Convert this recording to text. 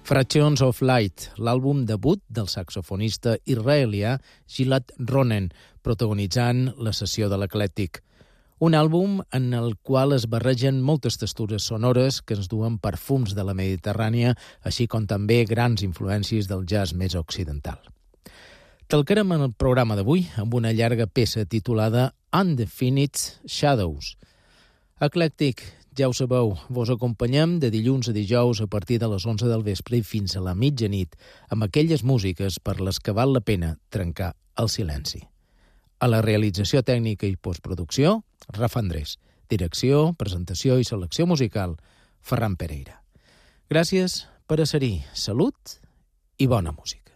Fractions of Light, l'àlbum debut del saxofonista israelià Gilad Ronen, protagonitzant la sessió de l'Eclèctic. Un àlbum en el qual es barregen moltes textures sonores que ens duen perfums de la Mediterrània, així com també grans influències del jazz més occidental. Talcarem en el programa d'avui amb una llarga peça titulada Undefinite Shadows. Eclèctic, ja ho sabeu, vos acompanyem de dilluns a dijous a partir de les 11 del vespre i fins a la mitjanit amb aquelles músiques per les que val la pena trencar el silenci. A la realització tècnica i postproducció, Rafa Andrés. Direcció, presentació i selecció musical, Ferran Pereira. Gràcies per a ser-hi. Salut i bona música.